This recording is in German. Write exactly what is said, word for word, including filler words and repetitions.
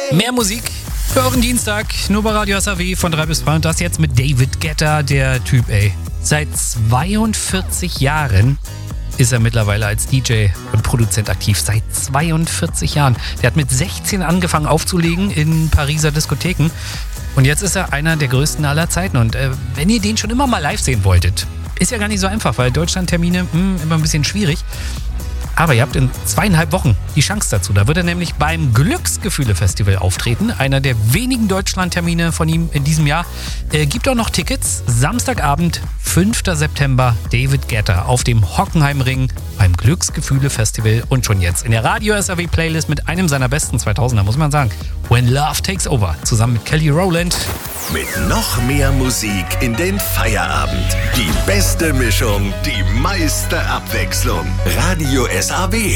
Mehr Musik für euren Dienstag, nur bei Radio S A W von drei bis zwei und das jetzt mit David Guetta, der Typ, ey. Seit zweiundvierzig Jahren ist er mittlerweile als D J und Produzent aktiv. Seit zweiundvierzig Jahren. Der hat mit sechzehn angefangen aufzulegen in Pariser Diskotheken und jetzt ist er einer der größten aller Zeiten. Und äh, wenn ihr den schon immer mal live sehen wolltet, ist ja gar nicht so einfach, weil Deutschlandtermine mh, immer ein bisschen schwierig. Aber ihr habt in zweieinhalb Wochen die Chance dazu. Da wird er nämlich beim Glücksgefühle-Festival auftreten. Einer der wenigen Deutschlandtermine von ihm in diesem Jahr. Äh, gibt auch noch Tickets. Samstagabend, fünfter September, David Guetta auf dem Hockenheimring beim Glücksgefühle-Festival. Und schon jetzt in der Radio S A W-Playlist mit einem seiner besten zweitausender, muss man sagen. When Love Takes Over, zusammen mit Kelly Rowland. Mit noch mehr Musik in den Feierabend. Die beste Mischung, die meiste Abwechslung. Radio S A W.